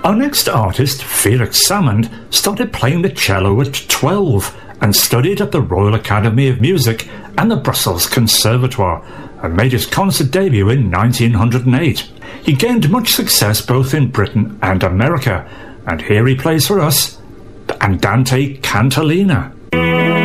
Our next artist, Felix Salmond, started playing the cello at 12 and studied at the Royal Academy of Music and the Brussels Conservatoire, and made his concert debut in 1908. He gained much success both in Britain and America, and here he plays for us, Andante Cantilena.